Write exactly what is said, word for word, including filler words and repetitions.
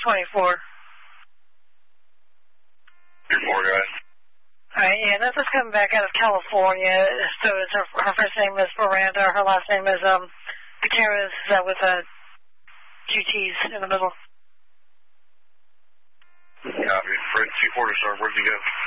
twenty-four. Your four guys. All right, yeah, this is coming back out of California. So it's her, her first name is Miranda. Her last name is um Gutierrez, uh, with a two T's in the middle. Copy. Fred two four to start. Where'd you go?